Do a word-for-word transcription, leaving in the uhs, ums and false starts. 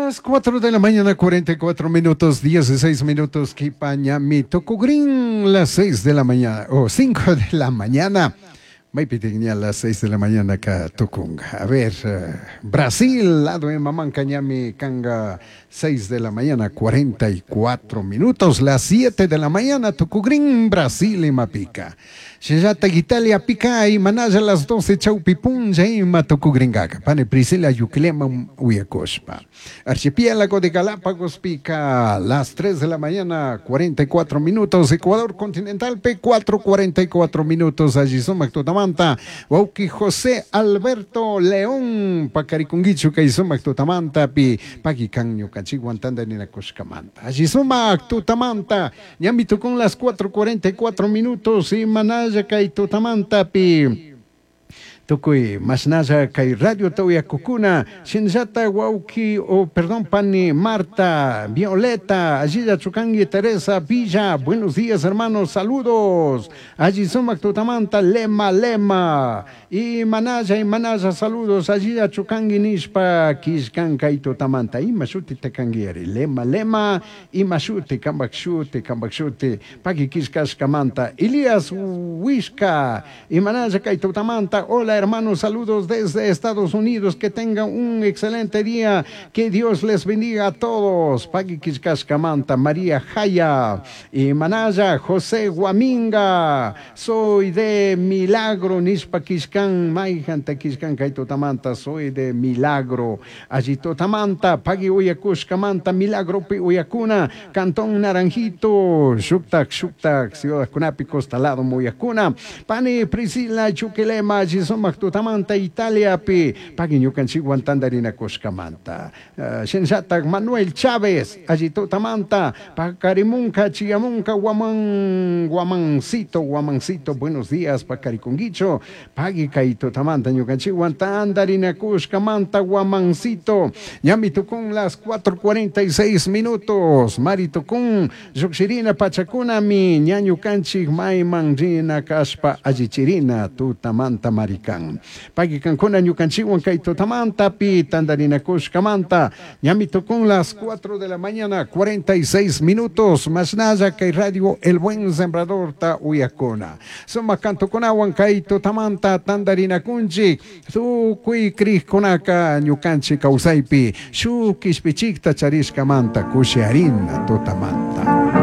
Las cuatro de la mañana, cuarenta y cuatro minutos, dieciséis minutos, Kipañami, Tocugrín, las seis de la mañana, o cinco de la mañana. May pitigna las seis de la mañana acá, Tucung. A ver, uh, Brasil, lado de Mamancañami, Canga, seis de la mañana, cuarenta y cuatro minutos, las siete de la mañana, Tucugrín, Brasil y Mapica. Sheyata Italia pica y manaya las doce chaupipunja y Matucugringaca. Pane Priscila Yuclema Uyacospa. Archipiélago de Galápagos pica las tres de la mañana, cuarenta y cuatro minutos. Ecuador continental P cuatro, cuarenta y cuatro minutos. Allí somos Totamanta. Wauki José Alberto León. Pacaricunguichu Kaisomac Totamanta. Pi Paquicanyo Cachiguantanda ni la Coscamanta. Allí somos Totamanta. Yamito con las cuatro, cuarenta y cuatro minutos. Y manaya Kay Totamanta pi Tukuy masnaya kay radio tawya kukuna Shinjata Wauki o perdón pani Marta Violeta allí Chukangi Teresa Villa, buenos días hermanos, saludos. Allí Sumac Totamanta Lema Lema y Manaya y Manaya, saludos. Allí Chukangi Nishpa Kishkan kay Totamanta y Mashuti Tekangieri Lema Lema y Mashuti Kambakshuti Kambakshuti Paki Kishkashkamanta Elias Wishka y Manaya kay Totamanta. Hola hermanos, saludos desde Estados Unidos, que tengan un excelente día, que Dios les bendiga a todos. Pagui Kishkashkamanta, María Jaya y Manaya, José Guaminga, soy de Milagro, Nispa Kishkan, Maijanta Kishkan Kaitotamanta, soy de Milagro, allí Totamanta, Pagui Uyakushkamanta, Milagro Pi Uyakuna, Cantón Naranjito, Shuktak, Shuktak, Ciudad Cunapi, Costalado, Muyakuna, Pani Priscila Chuquilema, allí son Totamanta Italia pi paguinyo canchiguantandarina coscamanta. Shensata Manuel Chávez allí Totamanta Pacarimunca Chiamunca Guaman Guamancito Guamancito, buenos días Pacariconguicho Pagui Kai Totamanta ñu canchiguantandarina coscamanta Guamancito. Yamito con las cuatro cuarenta y seis minutos. Marito con Yoxirina Pachacuna mi ñaño canchig Maimanjina Caspa allí Chirina Totamanta Marica. Pagi Cancuna Ñucanchihuan Kay Totamanta pi Tandarina Kushkamanta. Ñamito con las cuatro de la mañana, cuarenta y seis minutos. Masnaya Kay Radio El Buen Sembrador Ta Uyacona. Soma Canto con Aguan Kay Totamanta Tandarina Kunchi. Tu Kui Kris Konaka Ñucanchi Kausaipi. Shu Kispichikta Charishkamanta Kushiarina Totamanta.